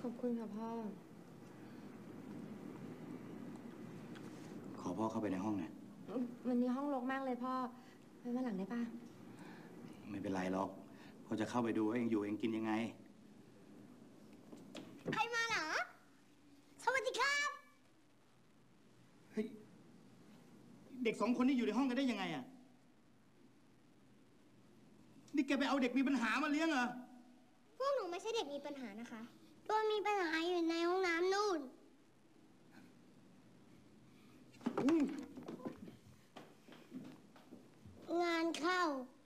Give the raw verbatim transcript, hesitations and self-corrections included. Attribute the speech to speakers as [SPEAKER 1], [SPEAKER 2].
[SPEAKER 1] อบคุณค่ะพ่อ
[SPEAKER 2] ขอพ่อเข้าไปในห้องหน่อย
[SPEAKER 1] วันนี้ห้องรกมากเลยพ่อไปวันหลังได้ปะ
[SPEAKER 2] ไม่เป็นไรหรอกพ่อจะเข้าไปดูว่าเองอยู่เองกินยังไง
[SPEAKER 3] ใครมาเหรอสวัสดีครับ
[SPEAKER 2] เฮ้ยเด็กสองคนนี้อยู่ในห้องกันได้ยังไงอ่ะนี่แกไปเอาเด็กมีปัญหามาเลี้ยงเหรอ
[SPEAKER 3] พวกหนูไม่ใช่เด็กมีปัญหานะคะตัวมีปัญหาอยู่ในห้องน้ำนู่นงานเข้า